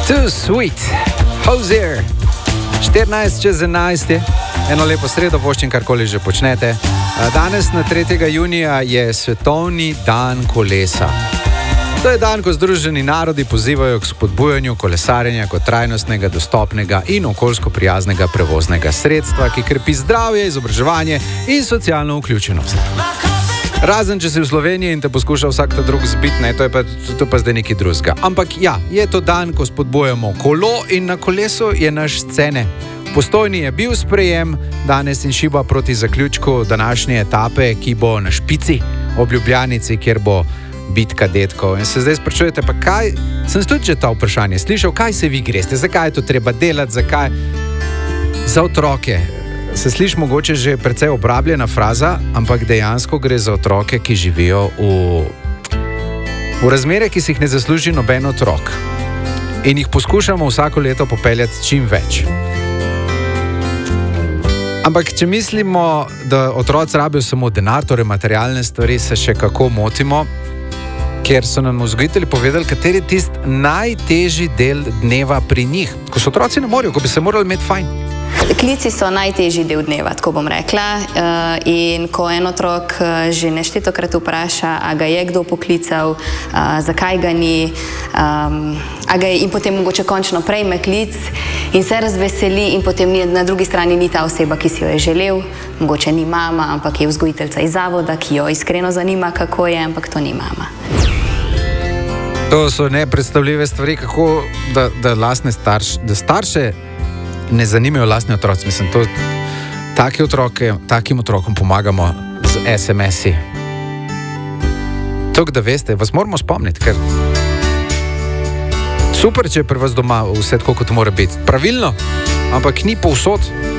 Too sweet, Hozier. 14 čez 11 je, eno lepo sredo, voščim karkoli že počnete. Danes na 3. junija je svetovni dan kolesa. To je dan, ko Združeni narodi pozivajo k spodbujanju kolesarjenja kot trajnostnega, dostopnega in okoljsko prijaznega prevoznega sredstva, ki krepi zdravje, izobraževanje in socialno vključenost. Razen, če si v Sloveniji in te poskuša vsak ta drug zbiti, ne, to je pa zdaj nekaj drugega. Ampak ja, je to dan, ko spodbujamo kolo in na kolesu je naš scene. V Postojni je bil sprejem danes in šiba proti zaključku današnje etape, ki bo na špici ob Ljubljanici, kjer bo bitka detkov. In se zdaj sprašujete, pa kaj, sem tudi že ta vprašanje slišal, kaj se vi greste, zakaj je to treba delati, zakaj? Za otroke. Se sliši mogoče že precej obrabljena fraza, ampak dejansko gre za otroke, ki živijo v razmerah, ki si jih ne zasluži noben otrok. In jih poskušamo vsako leto popeljati čim več. Ampak če mislimo, da otroci rabijo samo denar, torej materialne stvari, se še kako motimo, ker so nam vzgojitelji povedali, kateri je tisti najtežji del dneva pri njih. Ko so otroci na morju, ko bi se morali imeti fajn. Klici so najtežji del dneva, tako bom rekla. In ko en otrok že neštetokrat vpraša, a ga je kdo poklical, zakaj ga ni, in potem mogoče končno prejme klic in se razveseli in potem na drugi strani ni ta oseba, ki si jo je želel, mogoče ni mama, ampak je vzgojiteljica iz zavoda, ki jo iskreno zanima, kako je, ampak to ni mama. To so nepredstavljive stvari, kako da starše ne zanimajo lastni otroci. Mislim, takim otrokom pomagamo z SMS-i. Tako da veste, vas moramo spomniti, ker super, če je pri vas doma vse tako, kot mora biti. Pravilno, ampak ni povsod.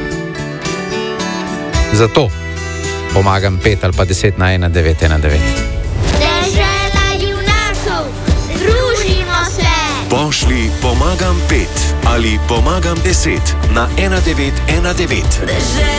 Zato pomagam 5 ali pa 10 na 1919. Pošli pomagam 5 ali pomagam 10 na 1919.